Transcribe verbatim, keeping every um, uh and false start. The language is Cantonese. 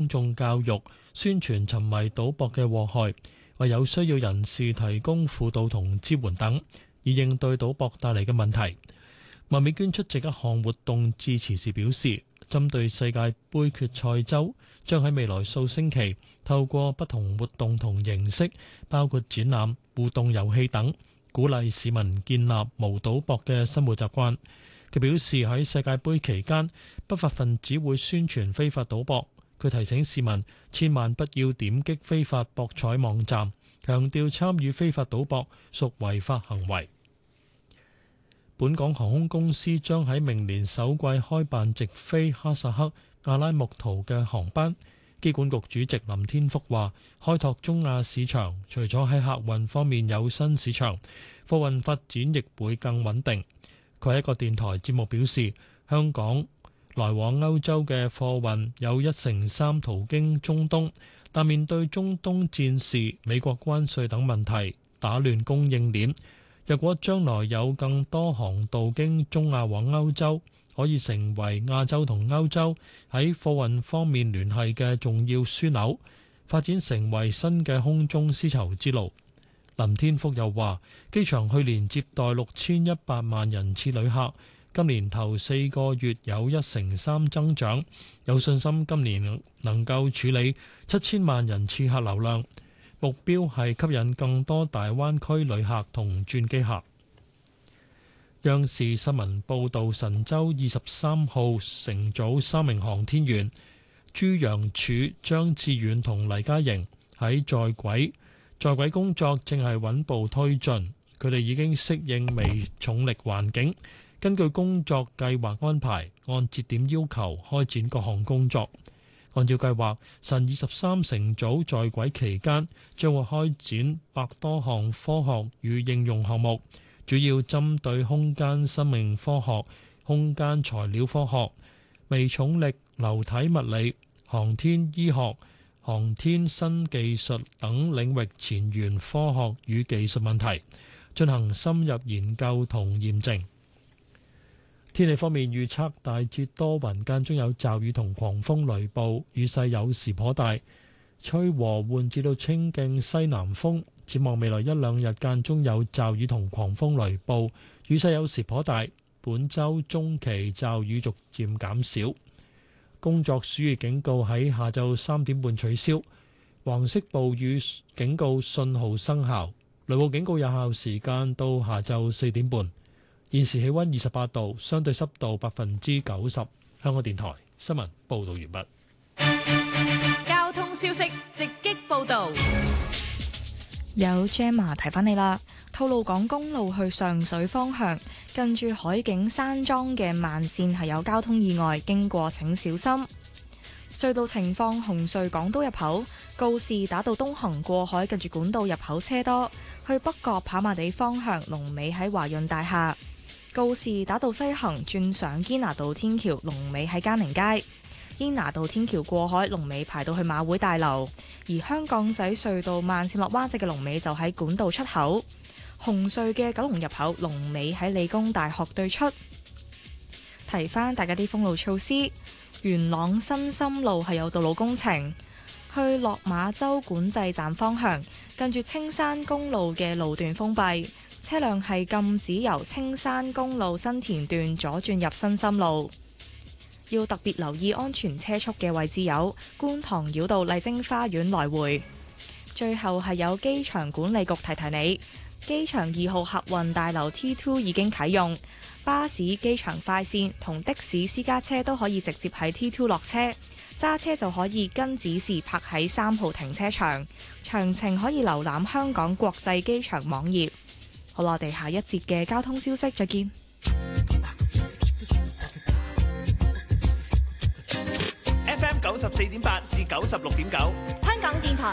眾教育、宣傳沉迷賭博嘅禍害，為有需要人士提供輔導同支援等，以應對賭博帶嚟嘅問題。麥美娟出席一項活動致辭時表示，針對世界盃決賽周，將喺未來數星期透過不同活動同形式，包括展覽、互動遊戲等，鼓勵市民建立無賭博嘅生活習慣。佢表示喺世界盃期間，不法分子會宣傳非法賭博。佢提醒市民千萬不要點擊非法博彩網站，強調參與非法賭博屬違法行為。本港航空公司將喺明年首季開辦直飛哈薩克阿拉木圖嘅航班。機管局主席林天福話，開拓中亞市場，除咗喺客運方面有新市場，貨運發展亦會更穩定。佢喺一個電台節目表示，香港來往歐洲嘅貨運有一成三途經中東，但面對中東戰事、美國關稅等問題，打亂供應鏈。若果將來有更多航道經中亞往歐洲，可以成為亞洲同歐洲喺貨運方面聯繫嘅重要樞紐，發展成為新嘅空中絲綢之路。林天福又話，機場去年接待六千一百萬人次旅客，今年頭四個月有一成三增長，有信心今年能夠處理七千萬人次客流量。目標係吸引更多大灣區旅客同轉機客。央視新聞報導，神舟二十三號乘組三名航天員朱楊柱、張志遠同黎嘉瑩喺在軌在軌工作正係穩步推進，佢哋已經適應微重力環境，根據工作計劃安排，按節點要求開展各項工作。按照計劃，神二十三乘組在軌期間將會開展百多項科學與應用項目，主要針對空間生命科學、空間材料科學、微重力、流體物理、航天醫學、航天新技術等領域前沿科學與技術問題，進行深入研究同驗證。天氣方面預測大致多雲，間中有驟雨同狂風雷暴，雨勢有時頗大，吹和緩至到清勁西南風。展望未來一兩日間中有驟雨同狂風雷暴，雨勢有時頗大。本週中期驟雨逐漸減少。工作暑熱警告喺下晝三點半取消，黃色暴雨警告信號生效，雷暴警告有效時間到下晝四點半。現時氣溫二十八度，相對濕度百分之九十。香港電台新聞報道完畢。交通消息直擊報道。 有 Gemma 提翻你啦，吐露港公路去上水方向，近住海景山莊嘅慢線係有交通意外，經過請小心。隧道情況：紅隧港島入口告士打道東行過海，近住管道入口車多；去北角跑馬地方向龍尾喺華潤大廈。告士打道西行轉上堅拿道天橋，龍尾喺嘉寧街；堅拿道天橋過海，龍尾排到去馬會大樓。而香港仔隧道慢線落灣仔嘅龍尾就喺管道出口。紅隧嘅九龍入口龍尾喺理工大學對出。提翻大家啲封路措施，元朗新深路係有道路工程，去落馬洲管制站方向，近住青山公路嘅路段封閉。車輛係禁止由青山公路新田段左轉入新深路，要特別留意安全車速嘅位置有觀塘繞道麗晶花園來回。最後係有機場管理局提提你，機場二號客運大樓 T 二 已經啟用，巴士、機場快線同的士私家車都可以直接喺 T 二 落車，揸車就可以跟指示泊喺三號停車場。詳情可以瀏覽香港國際機場網頁。好啦，我哋下一節嘅交通消息再見。 F M 九十四點八至九十六點九，香港電台